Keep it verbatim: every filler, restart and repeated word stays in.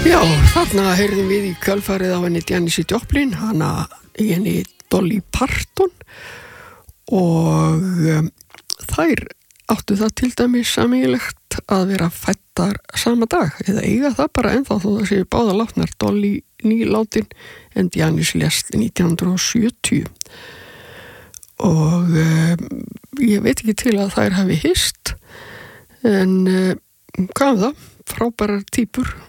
Já, þarna heyrðum við í kjölfarið á henni Janis Joplin, hana í henni Dolly Parton og um, þær áttu það til dæmis sameiginlegt að vera fættar sama dag eða eiga það bara ennþá þó það séu báða látnar, Dolly nýlátin en Janis lést nítján hundruð og sjötíu og um, ég veit ekki til að þær hafi hist en um, hvað um það, frábærar týpur